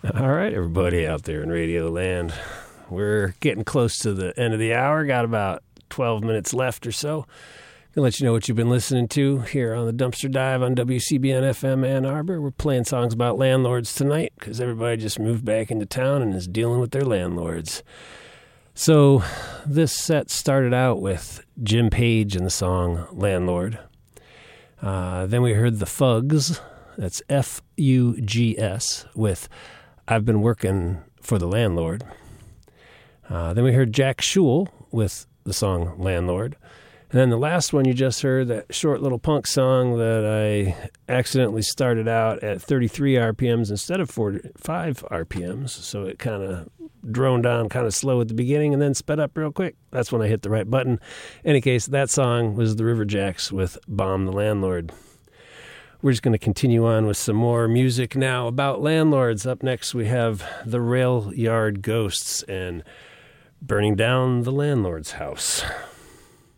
All right, everybody out there in Radio Land. We're getting close to the end of the hour. Got about 12 minutes left or so. Gonna let you know what you've been listening to here on the Dumpster Dive on WCBN FM Ann Arbor. We're playing songs about landlords tonight because everybody just moved back into town and is dealing with their landlords. So this set started out with Jim Page and the song Landlord. Then we heard the Fugs, that's F-U-G-S, with I've Been Working for the Landlord. Then we heard Jack Schul with the song Landlord. And then the last one you just heard, that short little punk song that I accidentally started out at 33 RPMs instead of 45 RPMs. So it kind of droned on kind of slow at the beginning and then sped up real quick. That's when I hit the right button. In any case, that song was the Riverjacks with Bomb the Landlord. We're just going to continue on with some more music now about landlords. Up next, we have the Rail Yard Ghosts and Burning Down the Landlord's House.